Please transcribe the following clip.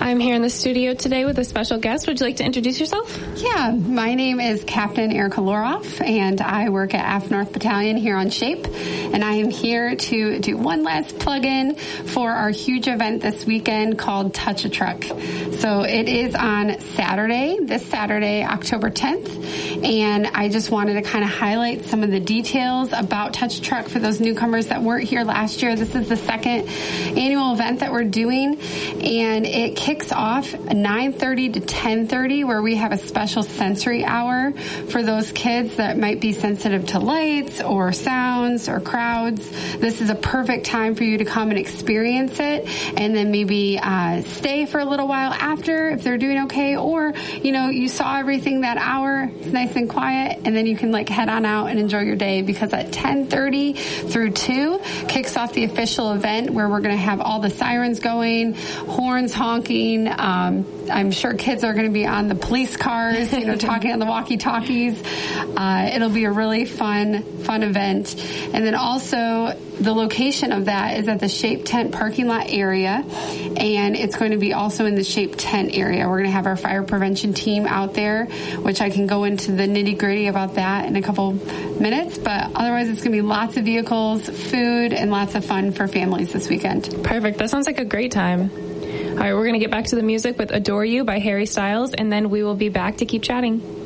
I'm here in the studio today with a special guest. Would you like to introduce yourself? Yeah, my name is Captain Erica Loroff, and I work at AF North Battalion here on SHAPE, and I am here to do one last plug-in for our huge event this weekend called Touch a Truck. So it is on Saturday, this Saturday, October 10th, and I just wanted to kind of highlight some of the details about Touch a Truck for those newcomers that weren't here last year. This is the second annual event that we're doing, and it kicks off 9:30 to 10:30, where we have a special sensory hour for those kids that might be sensitive to lights or sounds or crowds. This is a perfect time for you to come and experience it, and then maybe stay for a little while after if they're doing okay, or you saw everything that hour, it's nice and quiet, and then you can head on out and enjoy your day, because at 10:30 through 2 kicks off the official event, where we're going to have all the sirens going, horns honking. I'm sure kids are going to be on the police cars, talking on the walkie-talkies. It'll be a really fun event. And then also the location of that is at the SHAPE tent parking lot area, and it's going to be also in the SHAPE tent area. We're going to have our fire prevention team out there, which I can go into the nitty-gritty about that in a couple minutes, but otherwise it's going to be lots of vehicles, food, and lots of fun for families this weekend. Perfect. That sounds like a great time. All right, we're going to get back to the music with Adore You by Harry Styles, and then we will be back to keep chatting.